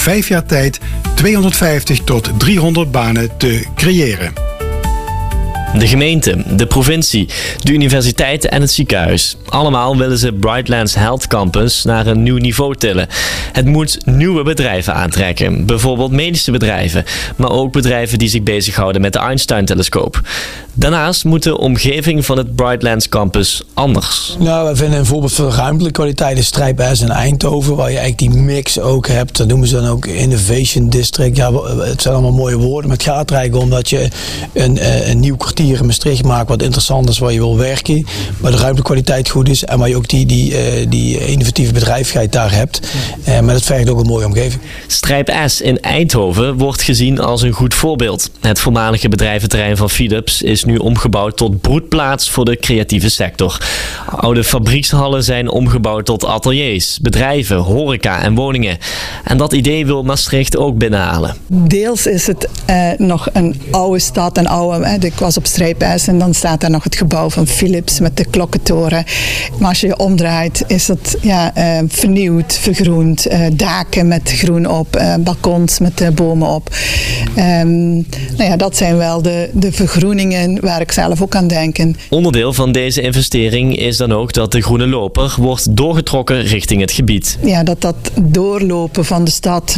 5 jaar tijd 250 tot 300 banen te creëren. De gemeente, de provincie, de universiteit en het ziekenhuis. Allemaal willen ze Brightlands Health Campus naar een nieuw niveau tillen. Het moet nieuwe bedrijven aantrekken. Bijvoorbeeld medische bedrijven. Maar ook bedrijven die zich bezighouden met de Einstein-telescoop. Daarnaast moet de omgeving van het Brightlands Campus anders. Nou, we vinden een voorbeeld van ruimtelijke kwaliteit de Strijp S in Eindhoven. Waar je eigenlijk die mix ook hebt. Dat noemen ze dan ook Innovation District. Ja, het zijn allemaal mooie woorden. Maar het gaat er eigenlijk om dat je een nieuw kwartier in Maastricht maakt wat interessant is, waar je wil werken, waar de ruimtelijke kwaliteit goed is en waar je ook die innovatieve bedrijvigheid daar hebt. Maar dat vergt ook een mooie omgeving. Strijp S in Eindhoven wordt gezien als een goed voorbeeld. Het voormalige bedrijventerrein van Philips is nu omgebouwd tot broedplaats voor de creatieve sector. Oude fabriekshallen zijn omgebouwd tot ateliers, bedrijven, horeca en woningen. En dat idee wil Maastricht ook binnenhalen. Deels is het nog een oude stad, ik was op Strijp S en dan staat daar nog het gebouw van Philips met de klokkentoren. Maar als je je omdraait is het vernieuwd, vergroend, daken met groen op, balkons met bomen op. Dat zijn wel de vergroeningen waar ik zelf ook aan denk. Onderdeel van deze investering is dan ook dat de groene loper wordt doorgetrokken richting het gebied. Ja, dat doorlopen van de stad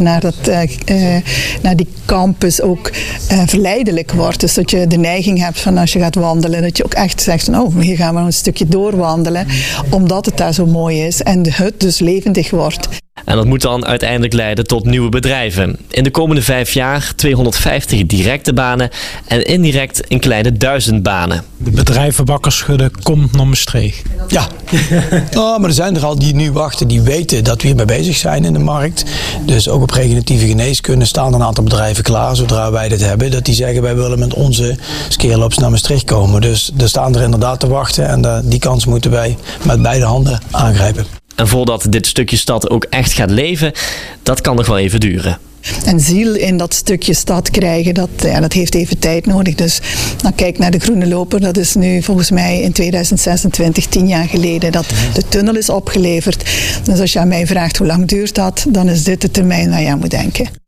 naar die campus ook verleidelijk wordt. Dus dat je de neiging hebt van als je gaat wandelen, dat je ook echt zegt van, hier gaan we een stukje doorwandelen, omdat het daar zo mooi is en de hut dus levendig wordt. En dat moet dan uiteindelijk leiden tot nieuwe bedrijven. In de komende 5 jaar 250 directe banen en indirect een kleine 1000 banen. De bedrijven Wakkerschudde komt naar Maastricht. Ja, maar er zijn er al die nu wachten, die weten dat we hiermee bezig zijn in de markt. Dus ook op regeneratieve geneeskunde staan er een aantal bedrijven klaar, zodra wij dit hebben. Dat die zeggen, wij willen met onze scale-ups naar Maastricht komen. Dus er staan er inderdaad te wachten en die kans moeten wij met beide handen aangrijpen. En voordat dit stukje stad ook echt gaat leven, dat kan nog wel even duren. En ziel in dat stukje stad krijgen, dat heeft even tijd nodig. Dus kijk naar de groene loper, dat is nu volgens mij in 2026, 10 jaar geleden, dat de tunnel is opgeleverd. Dus als je aan mij vraagt hoe lang duurt dat, dan is dit de termijn waar je aan moet denken.